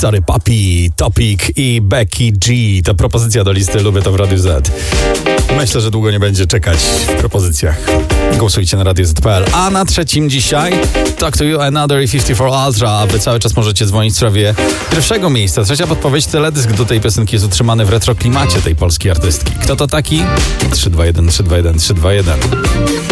Sorry Papi, Topic i Becky G. To propozycja do listy Lubię to w Radiu Z. Myślę, że długo nie będzie czekać w propozycjach. Głosujcie na Radio Z.pl. A na trzecim dzisiaj Talk to You Another i 54 Ultra, a wy cały czas możecie dzwonić w sprawie pierwszego miejsca. Trzecia podpowiedź, teledysk do tej piosenki jest utrzymany w retroklimacie tej polskiej artystki. Kto to taki? 321 321 321.